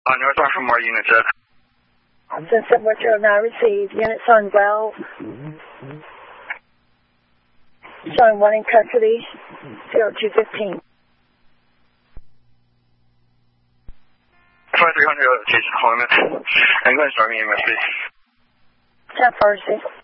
Northbound from more units up. Sunset Watcher now received. Units on well. Showing 1 in custody. 0215. 5300 Jason Holman. I'm going to start me in my space. 10 Farsi.